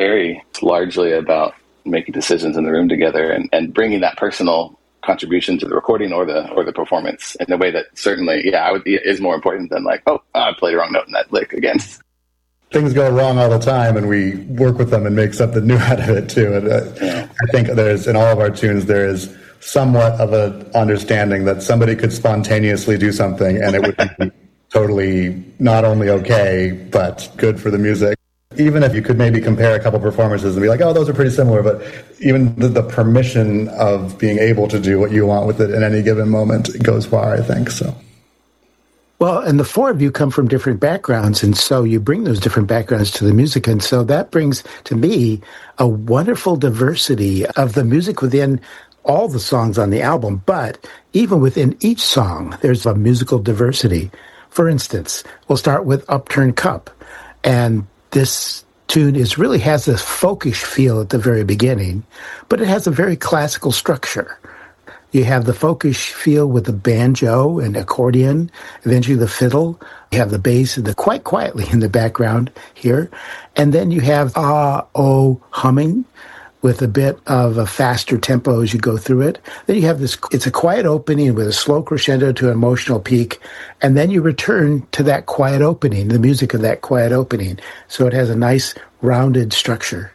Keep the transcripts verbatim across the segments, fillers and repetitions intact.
very largely about making decisions in the room together and, and bringing that personal contribution to the recording or the or the performance in a way that certainly, yeah, I would is more important than like, oh, I played a wrong note in that lick again. Things go wrong all the time, and we work with them and make something new out of it too. And uh, yeah. I think there's in all of our tunes there is somewhat of an understanding that somebody could spontaneously do something and it would be totally not only okay but good for the music. Even if you could maybe compare a couple performances and be like, oh, those are pretty similar, but even the, the permission of being able to do what you want with it in any given moment goes far, I think. So. Well, and the four of you come from different backgrounds, and so you bring those different backgrounds to the music, and so that brings, to me, a wonderful diversity of the music within all the songs on the album, but even within each song, there's a musical diversity. For instance, we'll start with Upturned Cup, and this tune is really has this folkish feel at the very beginning, but it has a very classical structure. You have the folkish feel with the banjo and accordion, eventually the fiddle. You have the bass and the quite quietly in the background here. And then you have ah, oh, humming with a bit of a faster tempo as you go through it. Then you have this, it's a quiet opening with a slow crescendo to an emotional peak. And then you return to that quiet opening, the music of that quiet opening. So it has a nice rounded structure.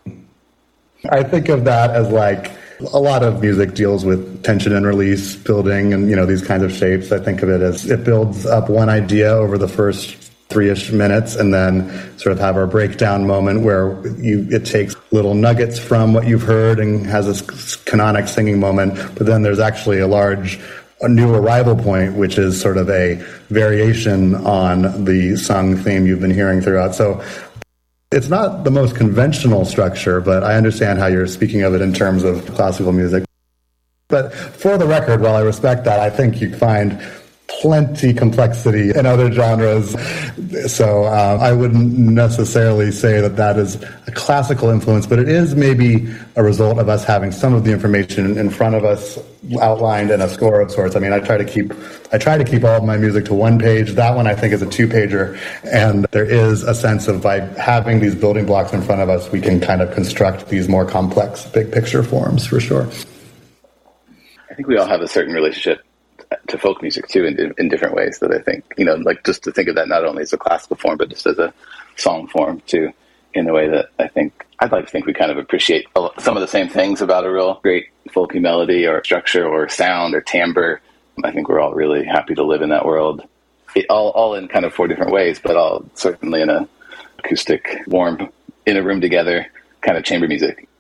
I think of that as like, a lot of music deals with tension and release, building, and, you know, these kinds of shapes. I think of it as it builds up one idea over the first three-ish minutes and then sort of have our breakdown moment where you it takes little nuggets from what you've heard and has this canonic singing moment, but then there's actually a large a new arrival point, which is sort of a variation on the sung theme you've been hearing throughout. So it's not the most conventional structure, but I understand how you're speaking of it in terms of classical music. But for the record, while I respect that, I think you find plenty complexity in other genres. So uh, I wouldn't necessarily say that that is a classical influence, but it is maybe a result of us having some of the information in front of us outlined in a score of sorts. I mean, I try to keep I try to keep all of my music to one page. That one I think is a two-pager, and there is a sense of by having these building blocks in front of us, we can kind of construct these more complex big picture forms for sure. I think we all have a certain relationship to folk music too in, in different ways that I think, you know, like just to think of that not only as a classical form, but just as a song form too, in a way that I think, I'd like to think we kind of appreciate some of the same things about a real great folky melody or structure or sound or timbre. I think we're all really happy to live in that world, it, all, all in kind of four different ways, but all certainly in a acoustic, warm, in a room together kind of chamber music.